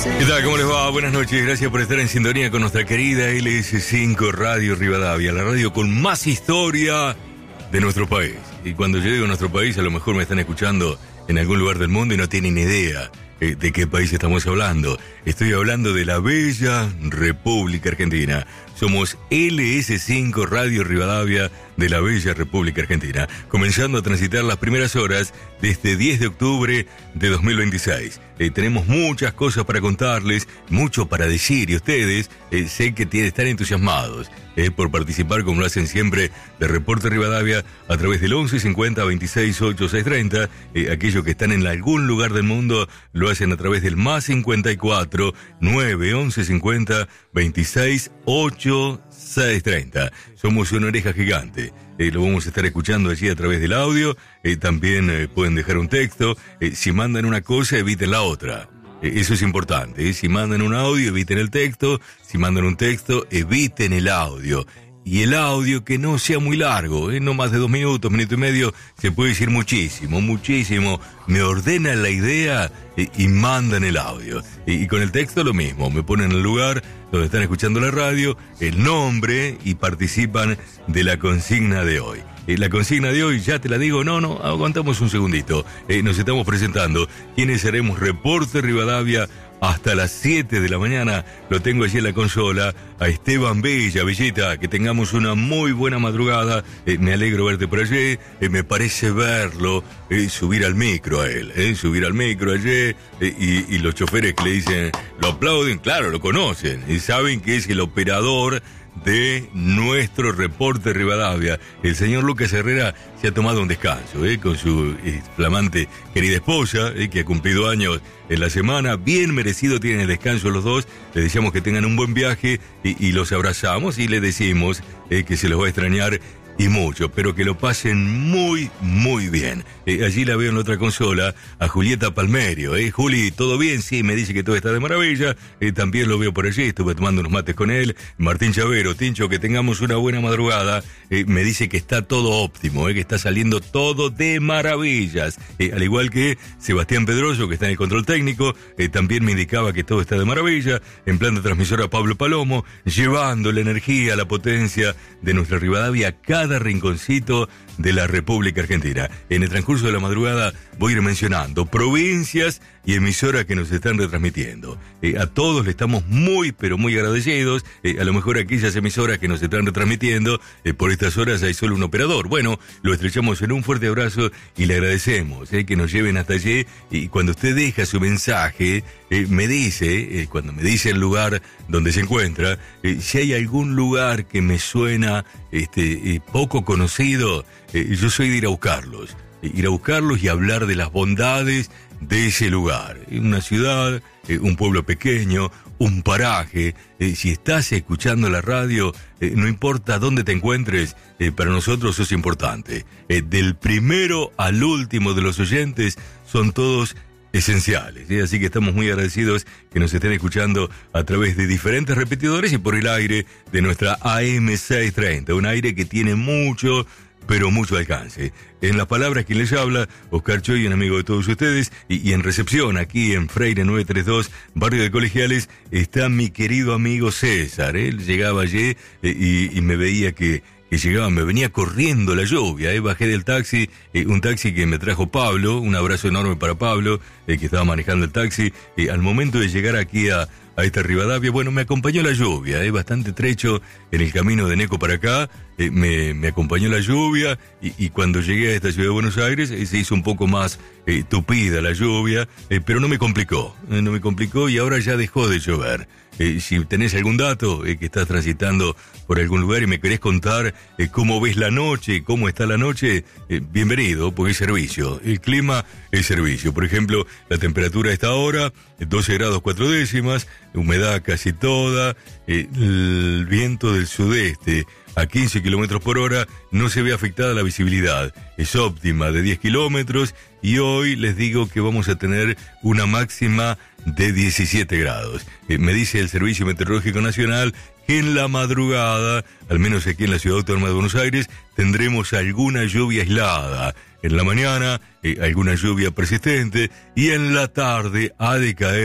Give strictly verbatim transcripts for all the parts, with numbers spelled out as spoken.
¿Qué tal? ¿Cómo les va? Buenas noches. Gracias por estar en sintonía con nuestra querida L S cinco Radio Rivadavia, la radio con más historia de nuestro país. Y cuando yo digo nuestro país, a lo mejor me están escuchando en algún lugar del mundo y no tienen idea eh, de qué país estamos hablando. Estoy hablando de la bella República Argentina. Somos L S cinco Radio Rivadavia de la bella República Argentina, comenzando a transitar las primeras horas de este diez de octubre de dos mil veintiséis. Eh, tenemos muchas cosas para contarles, mucho para decir, y ustedes eh, sé que tienen, están entusiasmados eh, por participar, como lo hacen siempre, de Reporte Rivadavia a través del once cincuenta veintiséis ochenta y seis treinta. Eh, aquellos que están en algún lugar del mundo lo hacen a través del más cincuenta y cuatro nueve once cincuenta veintiséis ochenta y seis treinta. Somos una oreja gigante. Eh, lo vamos a estar escuchando allí a través del audio. Eh, también eh, pueden dejar un texto. Eh, si mandan una cosa, eviten la otra. Eh, eso es importante. Eh. Si mandan un audio, eviten el texto. Si mandan un texto, eviten el audio. Y el audio que no sea muy largo, ¿eh? No más de dos minutos, minuto y medio, se puede decir muchísimo, muchísimo. Me ordenan la idea eh, y mandan el audio. Y, y con el texto lo mismo, me ponen el lugar donde están escuchando la radio, el nombre y participan de la consigna de hoy. Eh, la consigna de hoy, ya te la digo, no, no, aguantamos un segundito. Eh, nos estamos presentando. ¿Quiénes haremos Reporte Rivadavia hasta las siete de la mañana? Lo tengo allí en la consola, a Esteban Bella. Bellita, que tengamos una muy buena madrugada. Eh, me alegro verte por allí. Eh, me parece verlo, eh, subir al micro a él, eh, subir al micro allí, eh, y, y los choferes que le dicen, lo aplauden, claro, lo conocen, y saben que es el operador de nuestro Reporte Rivadavia. El señor Lucas Herrera se ha tomado un descanso eh, con su eh, flamante querida esposa, eh, que ha cumplido años en la semana. Bien merecido tienen el descanso los dos. Le deseamos que tengan un buen viaje y, y los abrazamos y le decimos eh, que se los va a extrañar y mucho, pero que lo pasen muy, muy bien. Eh, allí la veo en la otra consola, a Julieta Palmerio. Eh. Juli, ¿todo bien? Sí, me dice que todo está de maravilla. Eh, también lo veo por allí, estuve tomando unos mates con él. Martín Chavero, Tincho, que tengamos una buena madrugada. Eh, me dice que está todo óptimo, eh, que está saliendo todo de maravillas. Eh, al igual que Sebastián Pedroso, que está en el control técnico, eh, también me indicaba que todo está de maravilla. En plan de transmisora, Pablo Palomo, llevando la energía, la potencia de nuestra Rivadavia a cada rinconcito de la República Argentina. En el transcurso de la madrugada voy a ir mencionando provincias y emisoras que nos están retransmitiendo. Eh, a todos le estamos muy, pero muy agradecidos. Eh, a lo mejor aquellas emisoras que nos están retransmitiendo, eh, por estas horas hay solo un operador. Bueno, lo estrechamos en un fuerte abrazo y le agradecemos eh, que nos lleven hasta allí. Y cuando usted deja su mensaje, eh, me dice, eh, cuando me dice el lugar donde se encuentra, eh, si hay algún lugar que me suena este, eh, poco conocido, eh, yo soy de ir a buscarlos. Eh, ir a buscarlos y hablar de las bondades de ese lugar. Una ciudad, eh, un pueblo pequeño, un paraje. Eh, si estás escuchando la radio, eh, no importa dónde te encuentres, eh, para nosotros es importante. Eh, del primero al último de los oyentes son todos esenciales, ¿sí? Así que estamos muy agradecidos que nos estén escuchando a través de diferentes repetidores y por el aire de nuestra A M seiscientos treinta, un aire que tiene mucho, pero mucho alcance. En las palabras quien les habla, Oscar Choy, un amigo de todos ustedes, y, y en recepción, aquí en Freire novecientos treinta y dos, barrio de Colegiales, está mi querido amigo César. Él llegaba allí eh, y, y me veía que que llegaba, me venía corriendo la lluvia, eh, bajé del taxi, eh, un taxi que me trajo Pablo, un abrazo enorme para Pablo, eh, que estaba manejando el taxi, eh, al momento de llegar aquí a, a esta Rivadavia, bueno, me acompañó la lluvia, eh, bastante trecho en el camino de Neco para acá, eh, me, me acompañó la lluvia, y, y cuando llegué a esta ciudad de Buenos Aires, eh, se hizo un poco más eh, tupida la lluvia, eh, pero no me complicó, eh, no me complicó y ahora ya dejó de llover. Eh, si tenés algún dato eh, que estás transitando por algún lugar y me querés contar eh, cómo ves la noche, cómo está la noche, eh, bienvenido, porque es servicio. El clima es servicio. Por ejemplo, la temperatura a esta hora, doce grados cuatro décimas, humedad casi toda, eh, el viento del sudeste a quince kilómetros por hora, no se ve afectada la visibilidad. Es óptima de diez kilómetros y hoy les digo que vamos a tener una máxima de diecisiete grados. Eh, me dice el Servicio Meteorológico Nacional que en la madrugada, al menos aquí en la Ciudad Autónoma de Buenos Aires, tendremos alguna lluvia aislada. En la mañana, eh, alguna lluvia persistente y en la tarde ha de caer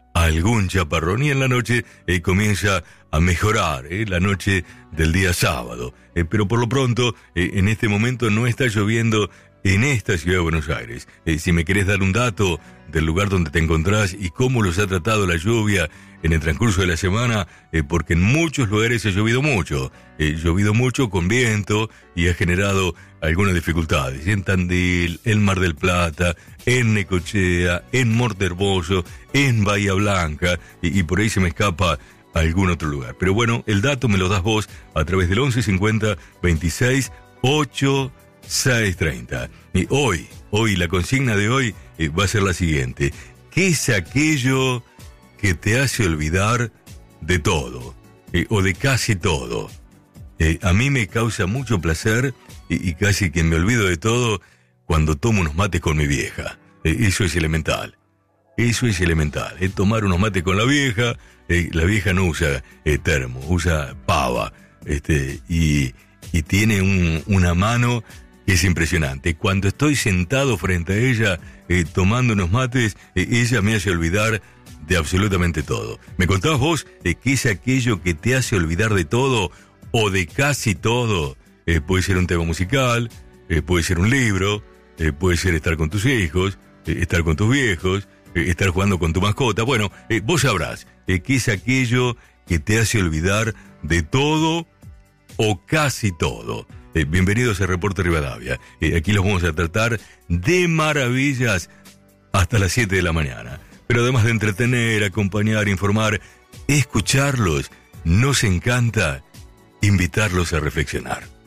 algún chaparrón y en la noche eh, comienza a mejorar eh, la noche del día sábado. Eh, pero por lo pronto, eh, en este momento no está lloviendo en esta ciudad de Buenos Aires. Eh, si me querés dar un dato del lugar donde te encontrás y cómo los ha tratado la lluvia en el transcurso de la semana, eh, porque en muchos lugares ha llovido mucho, eh, llovido mucho con viento y ha generado algunas dificultades, en Tandil, en Mar del Plata, en Necochea, en Montermoso, en Bahía Blanca, y, y por ahí se me escapa algún otro lugar. Pero bueno, el dato me lo das vos a través del once cincuenta veintiséis ochenta y seis treinta. Y hoy, hoy, la consigna de hoy eh, va a ser la siguiente: ¿qué es aquello que te hace olvidar de todo, eh, o de casi todo? Eh, a mí me causa mucho placer y, y casi que me olvido de todo cuando tomo unos mates con mi vieja. Eh, eso es elemental. Eso es elemental. Eh, tomar unos mates con la vieja. Eh, la vieja no usa eh, termo, usa pava. Este, y, y tiene un, una mano que es impresionante. Cuando estoy sentado frente a ella eh, tomando unos mates, eh, ella me hace olvidar de absolutamente todo. ¿Me contabas vos eh, qué es aquello que te hace olvidar de todo o de casi todo? Eh, puede ser un tema musical, eh, puede ser un libro, eh, puede ser estar con tus hijos, eh, estar con tus viejos, eh, estar jugando con tu mascota. Bueno, eh, vos sabrás eh, qué es aquello que te hace olvidar de todo o casi todo. Eh, bienvenidos a Reporte Rivadavia. Eh, aquí los vamos a tratar de maravillas hasta las siete de la mañana. Pero además de entretener, acompañar, informar, escucharlos, nos encanta invitarlos a reflexionar.